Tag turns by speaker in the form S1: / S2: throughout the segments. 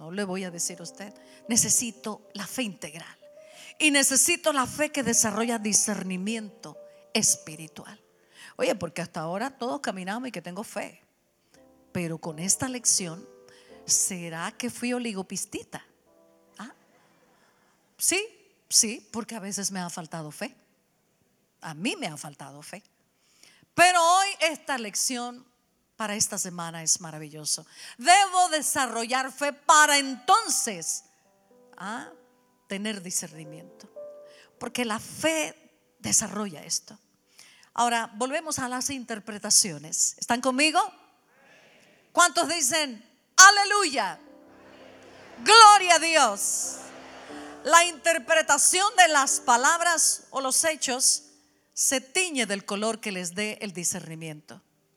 S1: No le voy a decir a usted. Necesito la fe integral. Y necesito la fe que desarrolla discernimiento espiritual. Oye, porque hasta ahora todos caminamos y que tengo fe. Pero con esta lección, ¿será que fui oligopistita? ¿Ah? Sí, porque a veces me ha faltado fe. A mí me ha faltado fe. Pero hoy esta lección para esta semana es maravilloso. Debo desarrollar fe para entonces tener discernimiento, porque la fe desarrolla esto. Ahora volvemos a las interpretaciones. ¿Están conmigo? ¿Cuántos dicen aleluya? Gloria a Dios. La interpretación de las palabras o los hechos se tiñe del color que les dé el discernimiento.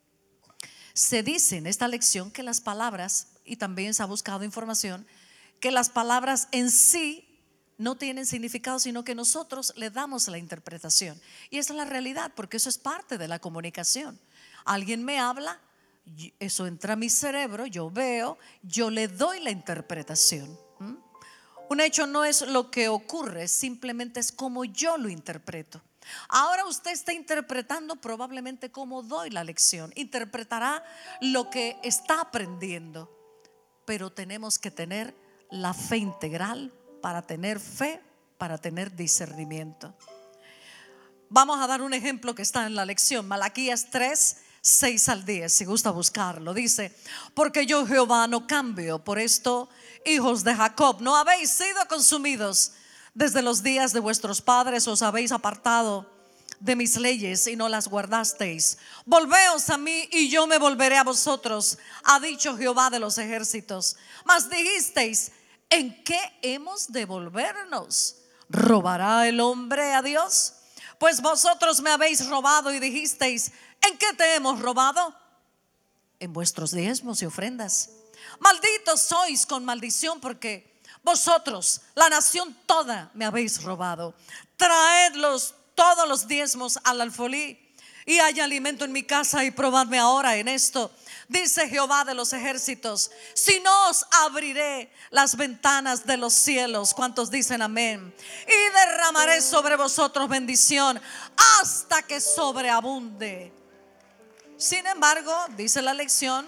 S1: Se dice en esta lección que las palabras, y también se ha buscado información, que las palabras en sí no tienen significado, sino que nosotros le damos la interpretación. Y esa es la realidad, porque eso es parte de la comunicación. Alguien me habla, eso entra a mi cerebro, yo veo, yo le doy la interpretación. Un hecho no es lo que ocurre, simplemente es como yo lo interpreto. Ahora usted está interpretando probablemente cómo doy la lección. Interpretará lo que está aprendiendo. Pero tenemos que tener la fe integral para tener fe, para tener discernimiento. Vamos a dar un ejemplo que está en la lección. Malaquías 3, 6 al 10, si gusta buscarlo. Dice: porque yo Jehová no cambio. Por esto, hijos de Jacob, no habéis sido consumidos. Desde los días de vuestros padres os habéis apartado de mis leyes y no las guardasteis. Volveos a mí y yo me volveré a vosotros, ha dicho Jehová de los ejércitos. Mas dijisteis: ¿en qué hemos de volvernos? ¿Robará el hombre a Dios? Pues vosotros me habéis robado y dijisteis: ¿en qué te hemos robado? En vuestros diezmos y ofrendas. Malditos sois con maldición, porque vosotros, la nación toda, me habéis robado. Traedlos todos los diezmos al alfolí, y haya alimento en mi casa, y probadme ahora en esto, dice Jehová de los ejércitos, si no os abriré las ventanas de los cielos. ¿Cuántos dicen amén? Y derramaré sobre vosotros bendición hasta que sobreabunde. Sin embargo, dice la lección,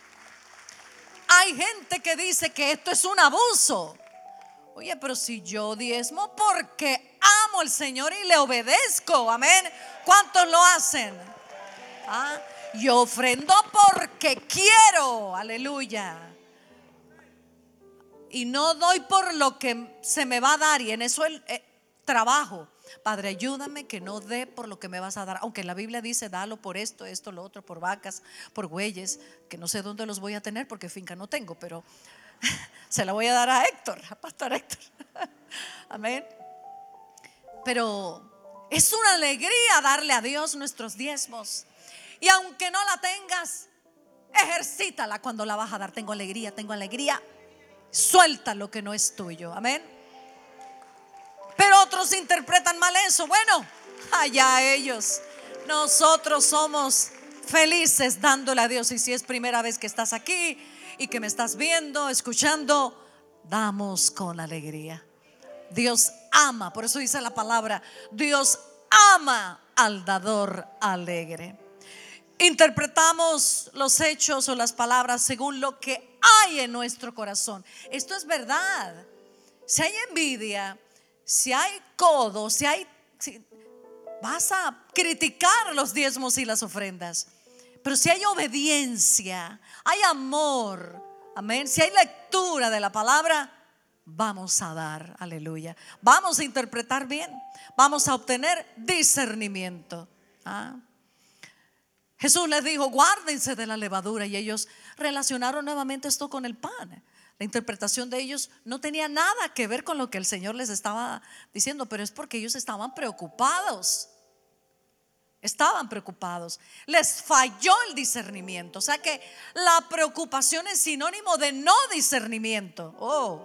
S1: hay gente que dice que esto es un abuso. Oye, pero si yo diezmo porque amo al Señor y le obedezco, amén. ¿Cuántos lo hacen? Yo ofrendo porque quiero, aleluya. Y no doy por lo que se me va a dar, y en eso el trabajo. Padre, ayúdame que no dé por lo que me vas a dar. Aunque la Biblia dice: dalo por esto, lo otro, por vacas, por bueyes, que no sé dónde los voy a tener porque finca no tengo, pero se la voy a dar a Héctor, a Pastor Héctor. Amén. Pero es una alegría darle a Dios nuestros diezmos. Y aunque no la tengas, ejercítala cuando la vas a dar. Tengo alegría. Suelta lo que no es tuyo. Amén. Pero otros interpretan mal eso. Bueno, allá ellos. Nosotros somos felices dándole a Dios. Y si es primera vez que estás aquí y que me estás viendo, escuchando, damos con alegría. Dios ama, por eso dice la palabra, Dios ama al dador alegre. Interpretamos los hechos o las palabras según lo que hay en nuestro corazón. Esto es verdad. Si hay envidia, si hay codo, si vas a criticar los diezmos y las ofrendas. Pero si hay obediencia, hay amor, amén, si hay lectura de la palabra, vamos a dar, aleluya. Vamos a interpretar bien, vamos a obtener discernimiento. Jesús les dijo: guárdense de la levadura, y ellos relacionaron nuevamente esto con el pan. La interpretación de ellos no tenía nada que ver con lo que el Señor les estaba diciendo, pero es porque ellos estaban preocupados. Les falló el discernimiento. O sea que la preocupación es sinónimo de no discernimiento.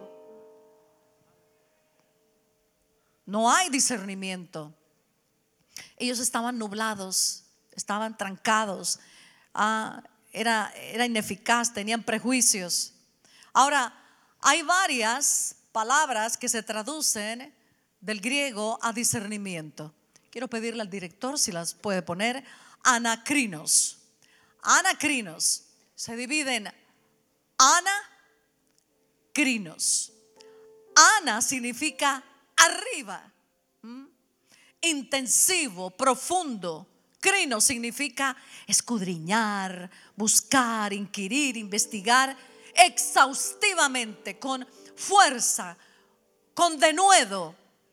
S1: No hay discernimiento. Ellos estaban nublados, estaban trancados, era ineficaz, tenían prejuicios. Ahora, Hay varias palabras que se traducen del griego a discernimiento. Quiero pedirle al director si las puede poner. Anacrinos. Anacrinos se divide en anacrinos. Ana significa arriba, intensivo, profundo. Crino significa escudriñar, buscar, inquirir, investigar exhaustivamente, con fuerza, con denuedo.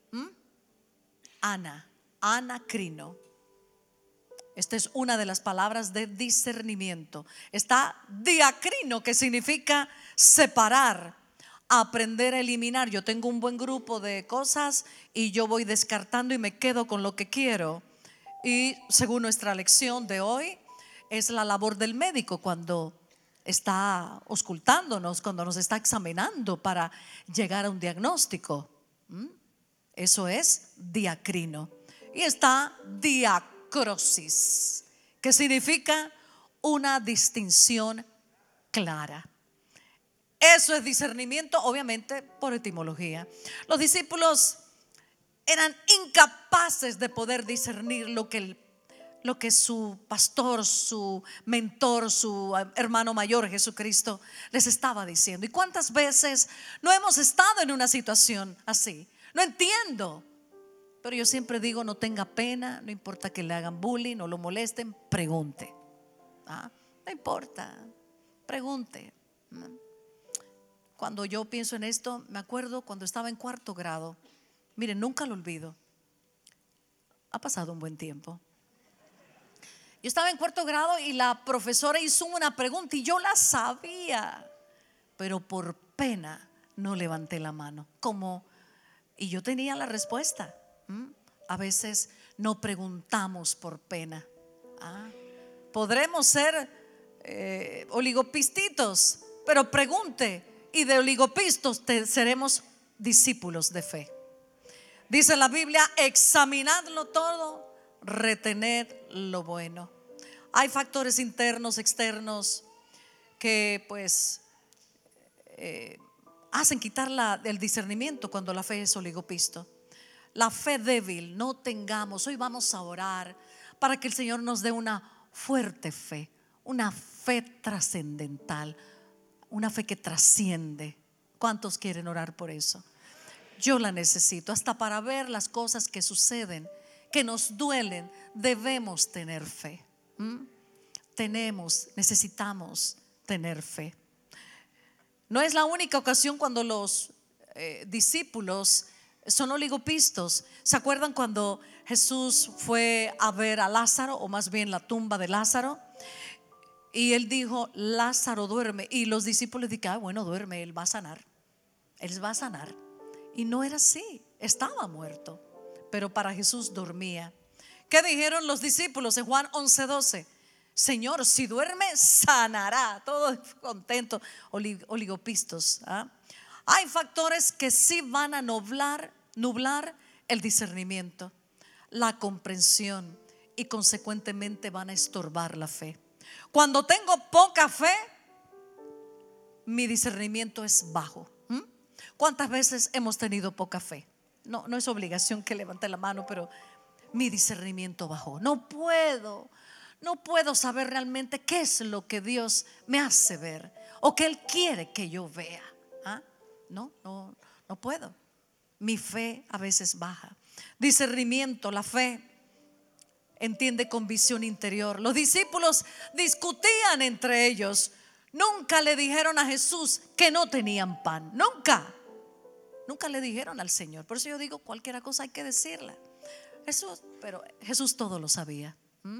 S1: Anacrino. Esta es una de las palabras de discernimiento. Está diacrino, que significa separar, aprender a eliminar. Yo tengo un buen grupo de cosas y yo voy descartando y me quedo con lo que quiero. Y según nuestra lección de hoy, es la labor del médico cuando está auscultándonos, cuando nos está examinando para llegar a un diagnóstico. Eso es diacrino. Y está diacrosis, que significa una distinción clara. Eso es discernimiento, obviamente por etimología. Los discípulos eran incapaces de poder discernir lo que su pastor, su mentor, su hermano mayor Jesucristo les estaba diciendo. ¿Y cuántas veces no hemos estado en una situación así? No entiendo, pero yo siempre digo: no tenga pena, no importa que le hagan bullying, no lo molesten, pregunte. No importa, pregunte. Cuando yo pienso en esto, me acuerdo cuando estaba en cuarto grado. Miren, nunca lo olvido. Ha pasado un buen tiempo. Yo estaba en cuarto grado y la profesora hizo una pregunta y yo la sabía, pero por pena no levanté la mano. Y yo tenía la respuesta. A veces no preguntamos por pena. Podremos ser oligopistitos, pero pregunte, y de oligopistos seremos discípulos de fe. Dice la Biblia: examinadlo todo, retened lo bueno. Hay factores internos, externos, que pues hacen quitar el discernimiento cuando la fe es oligopisto. La fe débil, no tengamos. Hoy vamos a orar para que el Señor nos dé una fuerte fe, una fe trascendental, una fe que trasciende. ¿Cuántos quieren orar por eso? Yo la necesito, hasta para ver las cosas que suceden, que nos duelen. Debemos tener fe. Necesitamos tener fe. No es la única ocasión cuando los discípulos son oligopistos. ¿Se acuerdan cuando Jesús fue a ver a Lázaro, o más bien la tumba de Lázaro? Y él dijo: Lázaro duerme. Y los discípulos dijeron: bueno, duerme, él va a sanar. Él va a sanar. Y no era así, estaba muerto, pero para Jesús dormía. ¿Qué dijeron los discípulos en Juan 11:12? Señor, si duerme, sanará. Todos contentos, oligopistos. Hay factores que sí van a nublar el discernimiento, la comprensión, y consecuentemente van a estorbar la fe. Cuando tengo poca fe, mi discernimiento es bajo. ¿Cuántas veces hemos tenido poca fe? No es obligación que levante la mano, pero mi discernimiento bajó. No puedo saber realmente qué es lo que Dios me hace ver o que Él quiere que yo vea. No puedo. Mi fe a veces baja. Discernimiento, la fe entiende con visión interior. Los discípulos discutían entre ellos. Nunca le dijeron a Jesús que no tenían pan. Nunca le dijeron al Señor. Por eso yo digo, cualquier cosa hay que decirla. Pero Jesús todo lo sabía.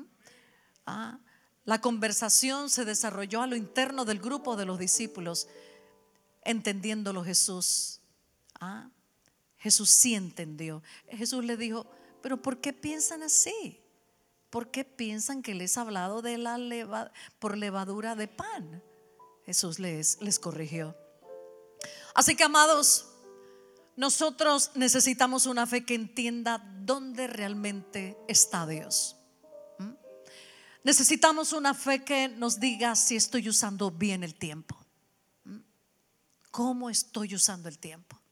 S1: La conversación se desarrolló a lo interno del grupo de los discípulos, entendiéndolo Jesús. Jesús sí entendió. Jesús le dijo: pero ¿por qué piensan así? ¿Por qué piensan que les he hablado de por levadura de pan? Jesús les corrigió. Así que, amados, nosotros necesitamos una fe que entienda dónde realmente está Dios. Necesitamos una fe que nos diga si estoy usando bien el tiempo. cómo estoy usando el tiempo.